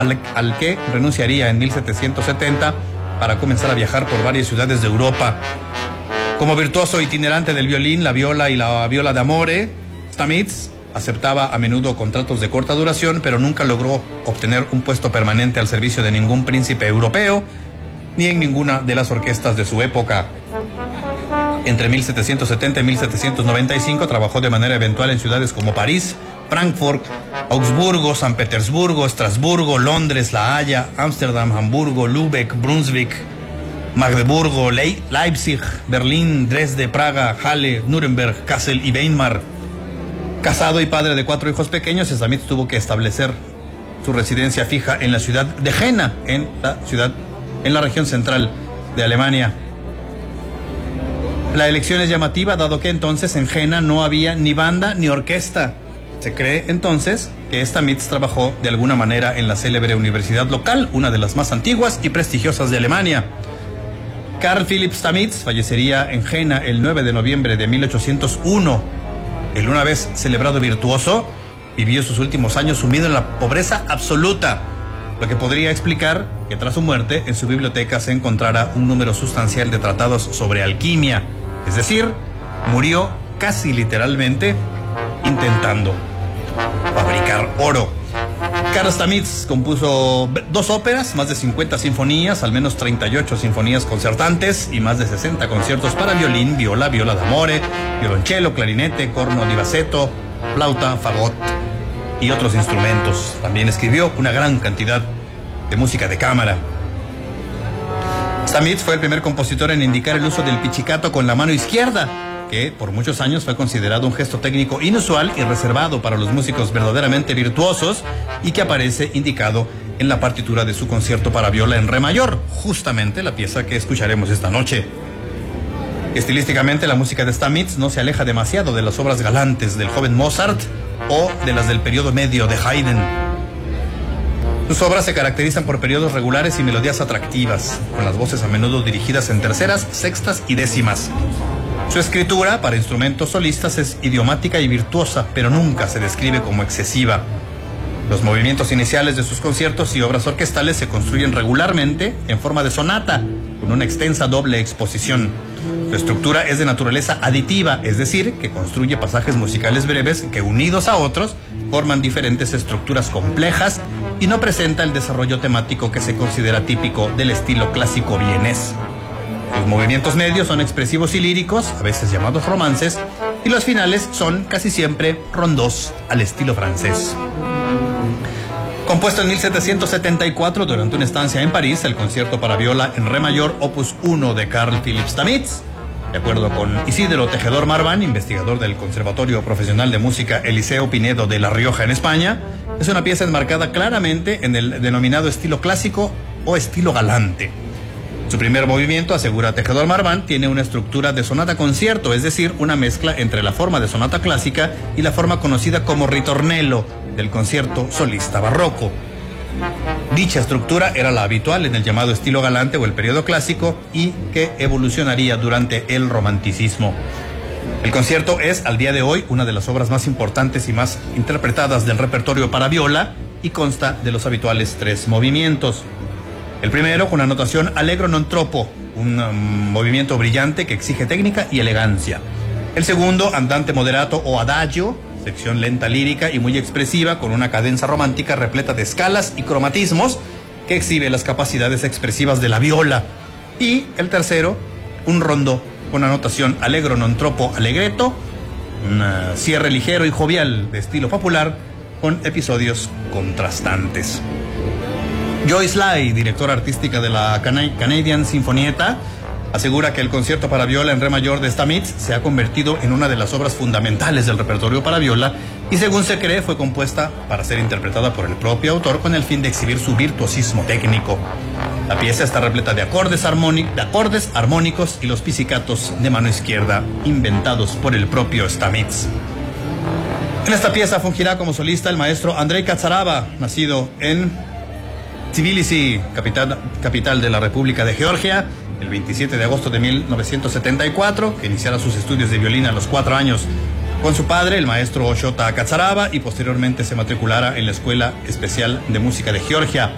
al que renunciaría en 1770 para comenzar a viajar por varias ciudades de Europa. Como virtuoso itinerante del violín, la viola y la viola d'amore, Stamitz aceptaba a menudo contratos de corta duración, pero nunca logró obtener un puesto permanente al servicio de ningún príncipe europeo, ni en ninguna de las orquestas de su época. Entre 1770 y 1795 trabajó de manera eventual en ciudades como París, Frankfurt, Augsburgo, San Petersburgo, Estrasburgo, Londres, La Haya, Ámsterdam, Hamburgo, Lübeck, Brunswick, Magdeburgo, Leipzig, Berlín, Dresde, Praga, Halle, Nuremberg, Kassel y Weimar. Casado y padre de 4 hijos pequeños, Stamitz tuvo que establecer su residencia fija en la ciudad de Jena, en la región central de Alemania. La elección es llamativa, dado que entonces en Jena no había ni banda ni orquesta. Se cree entonces que Stamitz trabajó de alguna manera en la célebre universidad local, una de las más antiguas y prestigiosas de Alemania. Carl Philipp Stamitz fallecería en Jena el 9 de noviembre de 1801. El una vez celebrado virtuoso vivió sus últimos años sumido en la pobreza absoluta, lo que podría explicar que tras su muerte en su biblioteca se encontrara un número sustancial de tratados sobre alquimia. Es decir, murió casi literalmente intentando fabricar oro. Carl Stamitz compuso 2 óperas, más de 50 sinfonías, al menos 38 sinfonías concertantes y más de 60 conciertos para violín, viola, viola d'amore, violonchelo, clarinete, corno di bassetto, flauta, fagot y otros instrumentos. También escribió una gran cantidad de música de cámara. Stamitz fue el primer compositor en indicar el uso del pizzicato con la mano izquierda, que por muchos años fue considerado un gesto técnico inusual y reservado para los músicos verdaderamente virtuosos, y que aparece indicado en la partitura de su concierto para viola en re mayor, justamente la pieza que escucharemos esta noche. Estilísticamente, la música de Stamitz no se aleja demasiado de las obras galantes del joven Mozart o de las del periodo medio de Haydn. Sus obras se caracterizan por periodos regulares y melodías atractivas, con las voces a menudo dirigidas en terceras, sextas y décimas. Su escritura para instrumentos solistas es idiomática y virtuosa, pero nunca se describe como excesiva. Los movimientos iniciales de sus conciertos y obras orquestales se construyen regularmente en forma de sonata, con una extensa doble exposición. Su estructura es de naturaleza aditiva, es decir, que construye pasajes musicales breves que, unidos a otros, forman diferentes estructuras complejas y no presenta el desarrollo temático que se considera típico del estilo clásico vienés. Los movimientos medios son expresivos y líricos, a veces llamados romances, y los finales son casi siempre rondos al estilo francés. Compuesto en 1774 durante una estancia en París, el concierto para viola en re mayor opus 1 de Carl Philipp Stamitz, de acuerdo con Isidro Tejedor Marván, investigador del Conservatorio Profesional de Música Eliseo Pinedo de La Rioja en España, es una pieza enmarcada claramente en el denominado estilo clásico o estilo galante. Su primer movimiento, asegura Tejedor Marván, tiene una estructura de sonata concierto, es decir, una mezcla entre la forma de sonata clásica y la forma conocida como ritornello del concierto solista barroco. Dicha estructura era la habitual en el llamado estilo galante o el periodo clásico, y que evolucionaría durante el romanticismo. El concierto es, al día de hoy, una de las obras más importantes y más interpretadas del repertorio para viola, y consta de los habituales 3 movimientos. El primero, con la notación allegro non troppo, un movimiento brillante que exige técnica y elegancia. El segundo, andante moderato o adagio, sección lenta lírica y muy expresiva, con una cadenza romántica repleta de escalas y cromatismos que exhibe las capacidades expresivas de la viola. Y el tercero, un rondo con la notación allegro non troppo allegretto, un cierre ligero y jovial de estilo popular, con episodios contrastantes. Joyce Lai, directora artística de la Canadian Sinfonietta, asegura que el concierto para viola en re mayor de Stamitz se ha convertido en una de las obras fundamentales del repertorio para viola, y según se cree fue compuesta para ser interpretada por el propio autor con el fin de exhibir su virtuosismo técnico. La pieza está repleta de acordes armónicos y los pizzicatos de mano izquierda inventados por el propio Stamitz. En esta pieza fungirá como solista el maestro Andrei Katsaraba, nacido en Tbilisi, capital de la República de Georgia, el 27 de agosto de 1974, que iniciara sus estudios de violín a los 4 años con su padre, el maestro Shota Katsaraba, y posteriormente se matriculara en la Escuela Especial de Música de Georgia.